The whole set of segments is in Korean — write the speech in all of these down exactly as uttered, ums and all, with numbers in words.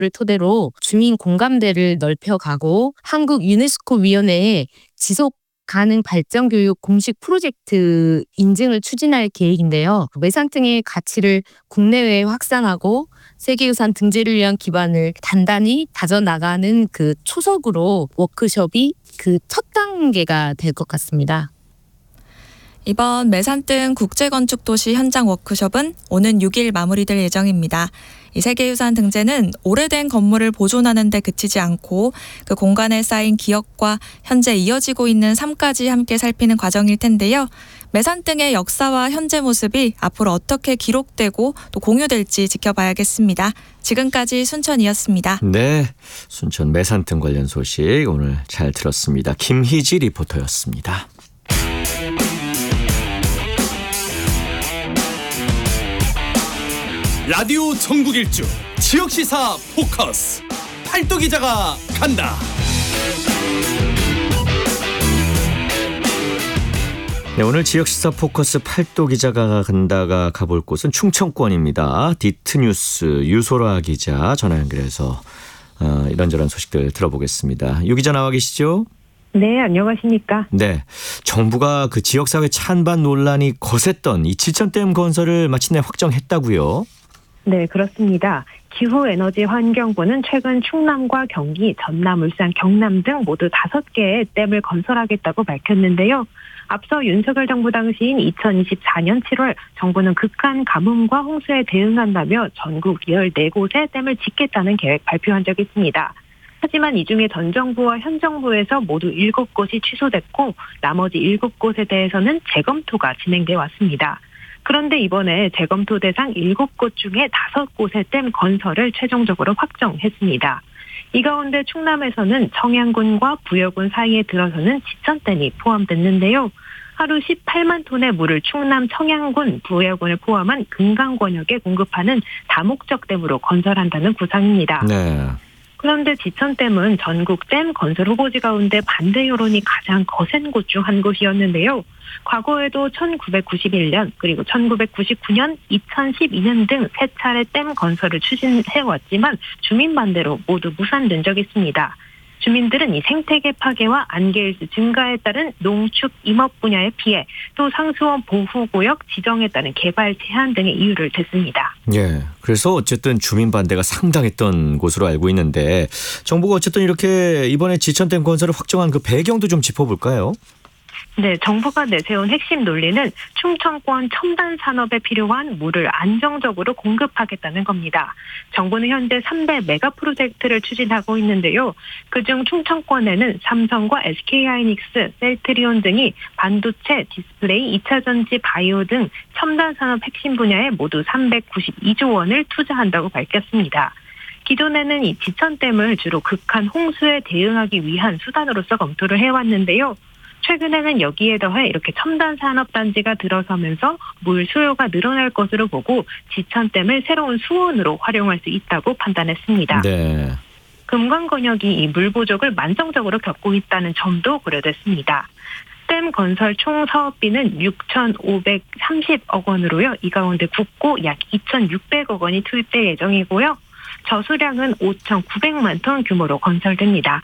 토대로 주민 공감대를 넓혀가고 한국 유네스코 위원회에 지속 가능 발전 교육 공식 프로젝트 인증을 추진할 계획인데요. 매산등의 가치를 국내외에 확산하고 세계유산 등재를 위한 기반을 단단히 다져나가는 그 초석으로 워크숍이 그 첫 단계가 될 것 같습니다. 이번 매산등 국제건축도시 현장 워크숍은 오는 육 일 마무리될 예정입니다. 이 세계유산 등재는 오래된 건물을 보존하는 데 그치지 않고 그 공간에 쌓인 기억과 현재 이어지고 있는 삶까지 함께 살피는 과정일 텐데요. 매산등의 역사와 현재 모습이 앞으로 어떻게 기록되고 또 공유될지 지켜봐야겠습니다. 지금까지 순천이었습니다. 네, 순천 매산등 관련 소식 오늘 잘 들었습니다. 김희지 리포터였습니다. 라디오 전국일주 지역시사 포커스 팔도 기자가 간다. 네, 오늘 지역시사 포커스 팔도 기자가 간다가 가볼 곳은 충청권입니다. 디트뉴스 유소라 기자 전화 연결해서 어, 이런저런 소식들 들어보겠습니다. 유 기자 나와 계시죠? 네, 안녕하십니까? 네, 정부가 그 지역사회 찬반 논란이 거셌던 이 지천댐 건설을 마침내 확정했다고요? 네, 그렇습니다. 기후에너지환경부는 최근 충남과 경기, 전남, 울산, 경남 등 모두 다섯 개의 댐을 건설하겠다고 밝혔는데요. 앞서 윤석열 정부 당시인 이천이십사 년 칠월 정부는 극한 가뭄과 홍수에 대응한다며 전국 열네 곳의 댐을 짓겠다는 계획 발표한 적이 있습니다. 하지만 이 중에 전 정부와 현 정부에서 모두 일곱 곳이 취소됐고 나머지 일곱 곳에 대해서는 재검토가 진행돼 왔습니다. 그런데 이번에 재검토 대상 일곱 곳 중에 다섯 곳의 댐 건설을 최종적으로 확정했습니다. 이 가운데 충남에서는 청양군과 부여군 사이에 들어서는 지천댐이 포함됐는데요. 하루 십팔만 톤의 물을 충남 청양군, 부여군을 포함한 금강권역에 공급하는 다목적 댐으로 건설한다는 구상입니다. 네. 그런데 지천댐은 전국 댐 건설 후보지 가운데 반대 여론이 가장 거센 곳 중 한 곳이었는데요. 과거에도 천구백구십일 년 그리고 천구백구십구 년, 이천십이 년 등 세 차례 댐 건설을 추진해왔지만 주민 반대로 모두 무산된 적이 있습니다. 주민들은 이 생태계 파괴와 안개일수 증가에 따른 농축 임업 분야의 피해, 또 상수원 보호구역 지정에 따른 개발 제한 등의 이유를 댔습니다. 예, 그래서 어쨌든 주민 반대가 상당했던 곳으로 알고 있는데 정부가 어쨌든 이렇게 이번에 지천댐 건설을 확정한 그 배경도 좀 짚어볼까요? 네, 정부가 내세운 핵심 논리는 충청권 첨단 산업에 필요한 물을 안정적으로 공급하겠다는 겁니다. 정부는 현재 삼 대 메가 프로젝트를 추진하고 있는데요. 그중 충청권에는 삼성과 에스케이하이닉스, 셀트리온 등이 반도체, 디스플레이, 이 차 전지, 바이오 등 첨단 산업 핵심 분야에 모두 삼백구십이조 원을 투자한다고 밝혔습니다. 기존에는 이 지천댐을 주로 극한 홍수에 대응하기 위한 수단으로서 검토를 해왔는데요. 최근에는 여기에 더해 이렇게 첨단 산업단지가 들어서면서 물 수요가 늘어날 것으로 보고 지천댐을 새로운 수원으로 활용할 수 있다고 판단했습니다. 네. 금강권역이 이 물 부족을 만성적으로 겪고 있다는 점도 고려됐습니다. 댐 건설 총 사업비는 육천오백삼십억 원으로요. 이 가운데 국고 약 이천육백억 원이 투입될 예정이고요. 저수량은 오천구백만 톤 규모로 건설됩니다.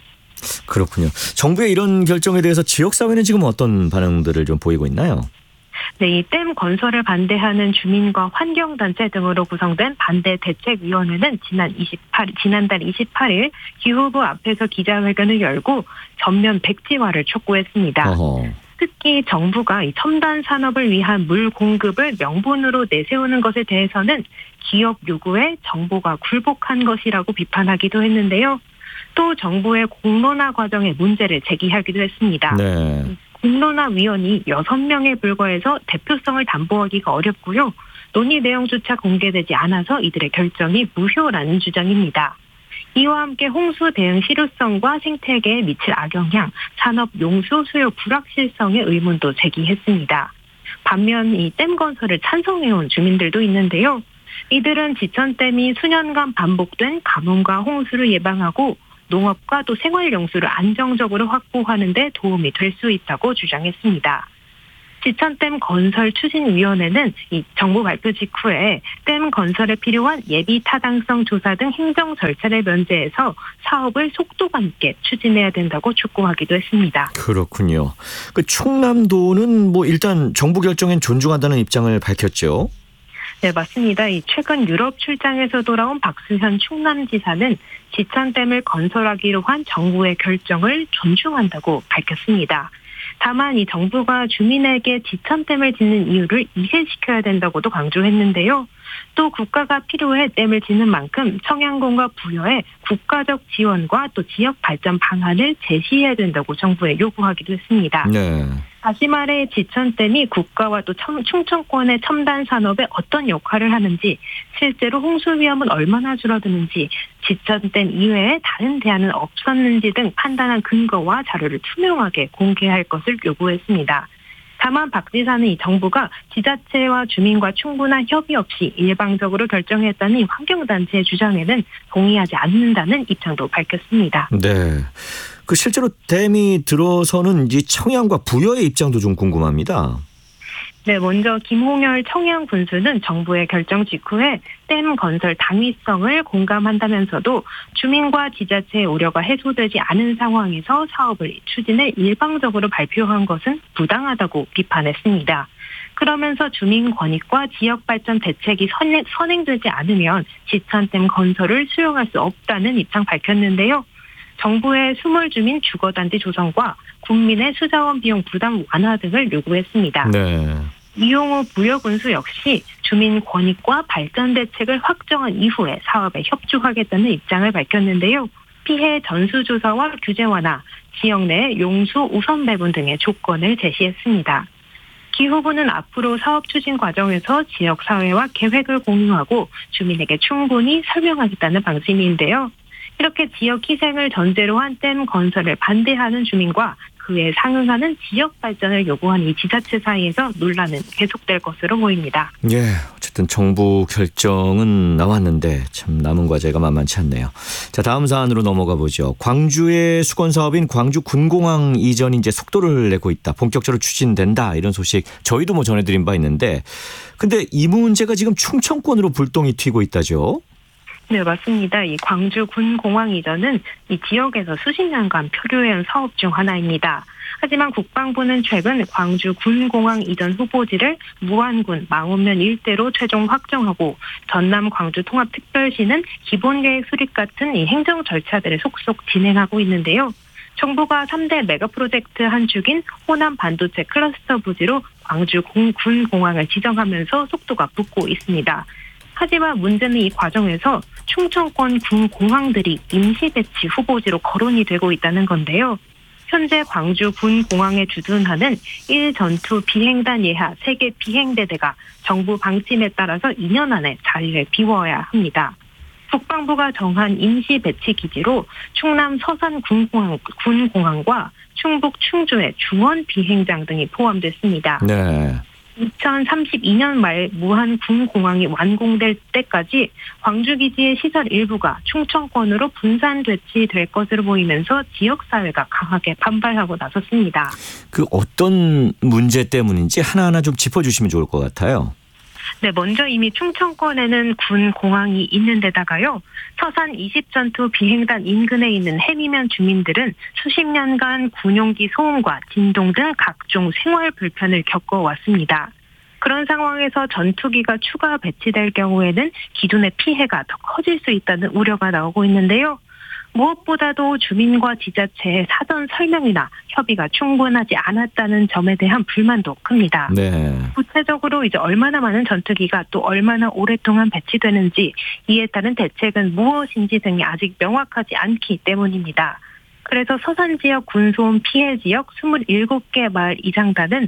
그렇군요. 정부의 이런 결정에 대해서 지역사회는 지금 어떤 반응들을 좀 보이고 있나요? 네, 이 댐 건설을 반대하는 주민과 환경단체 등으로 구성된 반대대책위원회는 지난 이십팔, 지난달 이십팔 일 기후부 앞에서 기자회견을 열고 전면 백지화를 촉구했습니다. 어허. 특히 정부가 이 첨단 산업을 위한 물 공급을 명분으로 내세우는 것에 대해서는 기업 요구에 정부가 굴복한 것이라고 비판하기도 했는데요. 또 정부의 공론화 과정에 문제를 제기하기도 했습니다. 네. 공론화위원이 여섯 명에 불과해서 대표성을 담보하기가 어렵고요. 논의 내용조차 공개되지 않아서 이들의 결정이 무효라는 주장입니다. 이와 함께 홍수 대응 실효성과 생태계에 미칠 악영향, 산업 용수 수요 불확실성의 의문도 제기했습니다. 반면 이 댐 건설을 찬성해온 주민들도 있는데요. 이들은 지천댐이 수년간 반복된 가뭄과 홍수를 예방하고 농업과 또 생활용수를 안정적으로 확보하는 데 도움이 될 수 있다고 주장했습니다. 지천댐 건설 추진위원회는 이 정부 발표 직후에 댐 건설에 필요한 예비 타당성 조사 등 행정 절차를 면제해서 사업을 속도감 있게 추진해야 된다고 촉구하기도 했습니다. 그렇군요. 그 충남도는 뭐 일단 정부 결정엔 존중한다는 입장을 밝혔죠. 네, 맞습니다. 이 최근 유럽 출장에서 돌아온 박수현 충남지사는 지천댐을 건설하기로 한 정부의 결정을 존중한다고 밝혔습니다. 다만 이 정부가 주민에게 지천댐을 짓는 이유를 이해시켜야 된다고도 강조했는데요. 또 국가가 필요해 댐을 짓는 만큼 청양군과 부여에 국가적 지원과 또 지역 발전 방안을 제시해야 된다고 정부에 요구하기도 했습니다. 네. 다시 말해 지천댐이 국가와 또 충청권의 첨단 산업에 어떤 역할을 하는지, 실제로 홍수 위험은 얼마나 줄어드는지, 지천댐 이외에 다른 대안은 없었는지 등 판단한 근거와 자료를 투명하게 공개할 것을 요구했습니다. 다만 박 지사는 이 정부가 지자체와 주민과 충분한 협의 없이 일방적으로 결정했다는 환경단체의 주장에는 동의하지 않는다는 입장도 밝혔습니다. 네. 그 실제로 댐이 들어서는 이 청양과 부여의 입장도 좀 궁금합니다. 네, 먼저 김홍열 청양 군수는 정부의 결정 직후에 댐 건설 당위성을 공감한다면서도 주민과 지자체의 우려가 해소되지 않은 상황에서 사업을 추진해 일방적으로 발표한 것은 부당하다고 비판했습니다. 그러면서 주민 권익과 지역 발전 대책이 선행, 선행되지 않으면 지천댐 건설을 수용할 수 없다는 입장 밝혔는데요. 정부의 수몰주민 주거단지 조성과 국민의 수자원 비용 부담 완화 등을 요구했습니다. 네. 이용호 부여군수 역시 주민 권익과 발전 대책을 확정한 이후에 사업에 협조하겠다는 입장을 밝혔는데요. 피해 전수조사와 규제 완화, 지역 내 용수 우선 배분 등의 조건을 제시했습니다. 기후부는 앞으로 사업 추진 과정에서 지역사회와 계획을 공유하고 주민에게 충분히 설명하겠다는 방침인데요. 이렇게 지역 희생을 전제로 한 댐 건설을 반대하는 주민과 그에 상응하는 지역 발전을 요구한 이 지자체 사이에서 논란은 계속될 것으로 보입니다. 예, 어쨌든 정부 결정은 나왔는데 참 남은 과제가 만만치 않네요. 자, 다음 사안으로 넘어가 보죠. 광주의 수건 사업인 광주 군공항 이전이 이제 속도를 내고 있다. 본격적으로 추진된다. 이런 소식 저희도 뭐 전해드린 바 있는데, 근데 이 문제가 지금 충청권으로 불똥이 튀고 있다죠. 네, 맞습니다. 이 광주 군공항 이전은 이 지역에서 수십 년간 표류해온 사업 중 하나입니다. 하지만 국방부는 최근 광주 군공항 이전 후보지를 무안군 망원면 일대로 최종 확정하고 전남 광주 통합특별시는 기본계획 수립 같은 이 행정 절차들을 속속 진행하고 있는데요. 정부가 삼 대 메가 프로젝트 한 축인 호남 반도체 클러스터 부지로 광주 군공항을 지정하면서 속도가 붙고 있습니다. 하지만 문제는 이 과정에서 충청권 군공항들이 임시 배치 후보지로 거론이 되고 있다는 건데요. 현재 광주 군공항에 주둔하는 일 전투 비행단 예하 세 개 비행대대가 정부 방침에 따라서 이 년 안에 자리를 비워야 합니다. 국방부가 정한 임시 배치 기지로 충남 서산 군공항, 군공항과 충북 충주의 중원 비행장 등이 포함됐습니다. 네. 이천삼십이 년 말 무한 군공항이 완공될 때까지 광주기지의 시설 일부가 충청권으로 분산 배치될 것으로 보이면서 지역사회가 강하게 반발하고 나섰습니다. 그 어떤 문제 때문인지 하나하나 좀 짚어주시면 좋을 것 같아요. 네, 먼저 이미 충청권에는 군 공항이 있는 데다가요. 서산 이십 전투 비행단 인근에 있는 해미면 주민들은 수십 년간 군용기 소음과 진동 등 각종 생활 불편을 겪어왔습니다. 그런 상황에서 전투기가 추가 배치될 경우에는 기존의 피해가 더 커질 수 있다는 우려가 나오고 있는데요. 무엇보다도 주민과 지자체의 사전 설명이나 협의가 충분하지 않았다는 점에 대한 불만도 큽니다. 네. 구체적으로 이제 얼마나 많은 전투기가 또 얼마나 오랫동안 배치되는지, 이에 따른 대책은 무엇인지 등이 아직 명확하지 않기 때문입니다. 그래서 서산 지역 군소음 피해 지역 스물일곱 개 마을 이장단은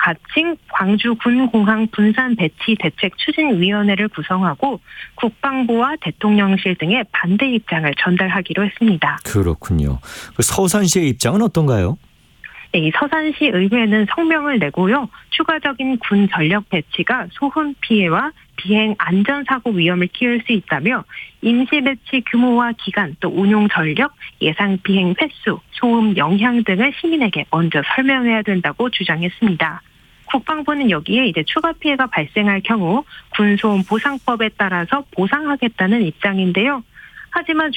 가칭 광주 군공항 분산 배치 대책 추진위원회를 구성하고 국방부와 대통령실 등의 반대 입장을 전달하기로 했습니다. 그렇군요. 그 서산시의 입장은 어떤가요? 네, 이 서산시 의회는 성명을 내고요. 추가적인 군 전력 배치가 소음 피해와 비행 안전사고 위험을 키울 수 있다며 임시 배치 규모와 기간, 또 운용 전력, 예상 비행 횟수, 소음 영향 등을 시민에게 먼저 설명해야 된다고 주장했습니다. 국방부는 여기에 이제 추가 피해가 발생할 경우 군소음 보상법에 따라서 보상하겠다는 입장인데요. 하지만